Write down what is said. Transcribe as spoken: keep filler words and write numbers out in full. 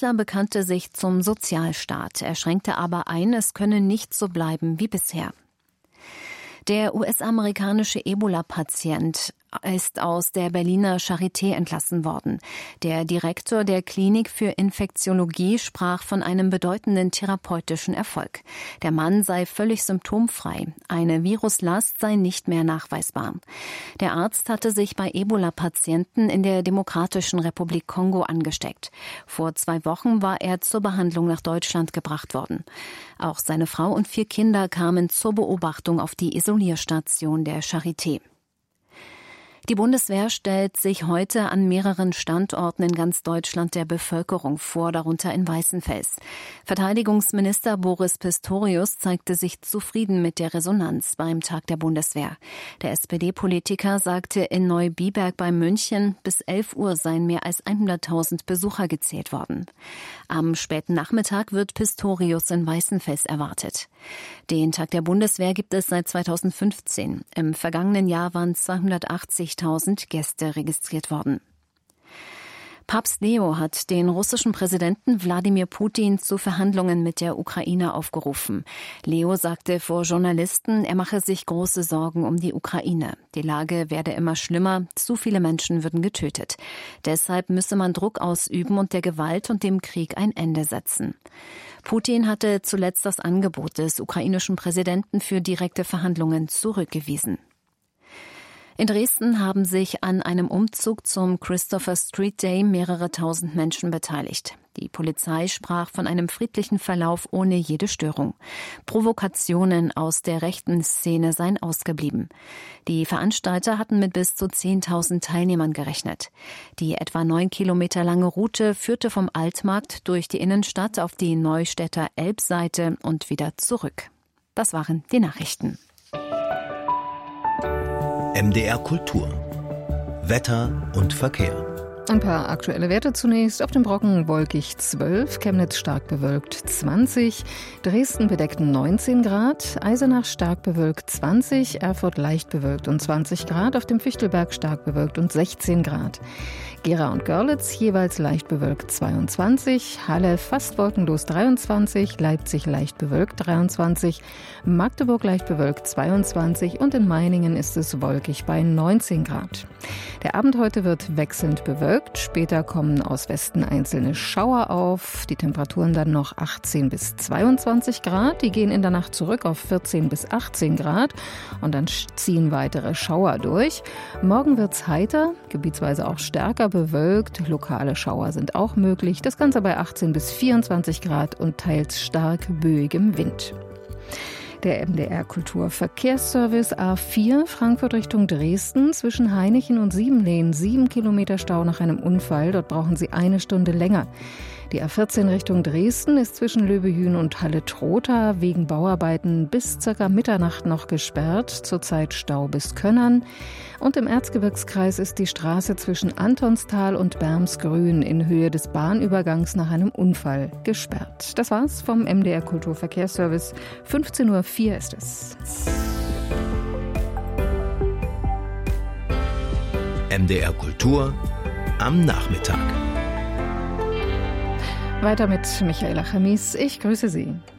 Kanzler bekannte sich zum Sozialstaat. Er schränkte aber ein, es könne nicht so bleiben wie bisher. Der U S-amerikanische Ebola-Patient ist aus der Berliner Charité entlassen worden. Der Direktor der Klinik für Infektiologie sprach von einem bedeutenden therapeutischen Erfolg. Der Mann sei völlig symptomfrei. Eine Viruslast sei nicht mehr nachweisbar. Der Arzt hatte sich bei Ebola-Patienten in der Demokratischen Republik Kongo angesteckt. Vor zwei Wochen war er zur Behandlung nach Deutschland gebracht worden. Auch seine Frau und vier Kinder kamen zur Beobachtung auf die Isolierstation der Charité. Die Bundeswehr stellt sich heute an mehreren Standorten in ganz Deutschland der Bevölkerung vor, darunter in Weißenfels. Verteidigungsminister Boris Pistorius zeigte sich zufrieden mit der Resonanz beim Tag der Bundeswehr. Der S P D-Politiker sagte in Neubiberg bei München, bis elf Uhr seien mehr als hunderttausend Besucher gezählt worden. Am späten Nachmittag wird Pistorius in Weißenfels erwartet. Den Tag der Bundeswehr gibt es seit zweitausendfünfzehn. Im vergangenen Jahr waren zweihundertachtzigtausend Gäste registriert worden. Papst Leo hat den russischen Präsidenten Wladimir Putin zu Verhandlungen mit der Ukraine aufgerufen. Leo sagte vor Journalisten, er mache sich große Sorgen um die Ukraine. Die Lage werde immer schlimmer, zu viele Menschen würden getötet. Deshalb müsse man Druck ausüben und der Gewalt und dem Krieg ein Ende setzen. Putin hatte zuletzt das Angebot des ukrainischen Präsidenten für direkte Verhandlungen zurückgewiesen. In Dresden haben sich an einem Umzug zum Christopher Street Day mehrere tausend Menschen beteiligt. Die Polizei sprach von einem friedlichen Verlauf ohne jede Störung. Provokationen aus der rechten Szene seien ausgeblieben. Die Veranstalter hatten mit bis zu zehntausend Teilnehmern gerechnet. Die etwa neun Kilometer lange Route führte vom Altmarkt durch die Innenstadt auf die Neustädter Elbseite und wieder zurück. Das waren die Nachrichten. M D R Kultur. Wetter und Verkehr. Ein paar aktuelle Werte zunächst. Auf dem Brocken wolkig zwölf, Chemnitz stark bewölkt zwanzig, Dresden bedeckt neunzehn Grad, Eisenach stark bewölkt zwanzig, Erfurt leicht bewölkt und zwanzig Grad, auf dem Fichtelberg stark bewölkt und sechzehn Grad. Gera und Görlitz jeweils leicht bewölkt zweiundzwanzig, Halle fast wolkenlos dreiundzwanzig, Leipzig leicht bewölkt dreiundzwanzig, Magdeburg leicht bewölkt zweiundzwanzig und in Meiningen ist es wolkig bei neunzehn Grad. Der Abend heute wird wechselnd bewölkt, später kommen aus Westen einzelne Schauer auf, die Temperaturen dann noch achtzehn bis zweiundzwanzig Grad, die gehen in der Nacht zurück auf vierzehn bis achtzehn Grad und dann ziehen weitere Schauer durch. Morgen wird's heiter, gebietsweise auch stärker bewölkt, lokale Schauer sind auch möglich, das Ganze bei achtzehn bis vierundzwanzig Grad und teils stark böigem Wind. Der M D R Kulturverkehrsservice A vier Frankfurt Richtung Dresden zwischen Hainichen und Siebenlehn, sieben Kilometer Stau nach einem Unfall, dort brauchen Sie eine Stunde länger. Die A vierzehn Richtung Dresden ist zwischen Löbehühn und Halle-Trotha wegen Bauarbeiten bis ca. Mitternacht noch gesperrt, zurzeit Stau bis Könnern. Und im Erzgebirgskreis ist die Straße zwischen Antonstal und Bermsgrün in Höhe des Bahnübergangs nach einem Unfall gesperrt. Das war's vom M D R Kulturverkehrsservice. fünfzehn Uhr vier ist es. M D R Kultur am Nachmittag. Weiter mit Michaela Chamis. Ich grüße Sie.